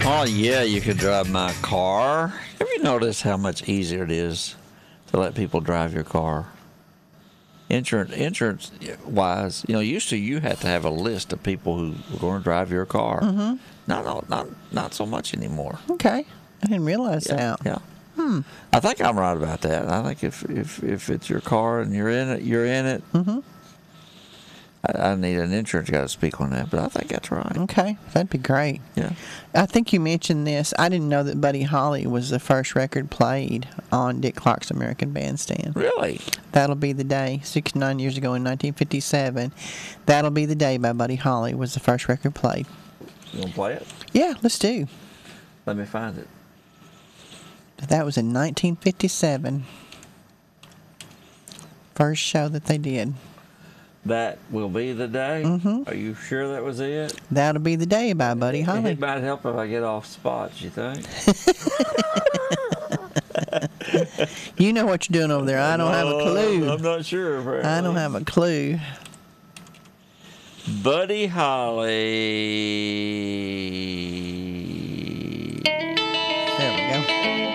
Oh, yeah, you could drive my car. Have you noticed how much easier it is to let people drive your car? Insurance wise, used to you had to have a list of people who were going to drive your car. Mm-hmm. Not so much anymore. Okay. I didn't realize that. Yeah. I think I'm right about that. I think if it's your car and you're in it, you're in it. Mm-hmm. I need an insurance guy to speak on that, but I think that's right. Okay. That'd be great. Yeah. I think you mentioned this. I didn't know that Buddy Holly was the first record played on Dick Clark's American Bandstand. Really? That'll Be the Day, 69 years ago in 1957. That'll Be the Day by Buddy Holly was the first record played. You want to play it? Yeah, let's do. Let me find it. That was in 1957. First show that they did. That Will Be the Day? Mm-hmm. Are you sure that was it? That'll Be the Day by Buddy Holly. It might help if I get off spots, you think? You know what you're doing over there. I don't have a clue. I'm not sure. Apparently. I don't have a clue. Buddy Holly.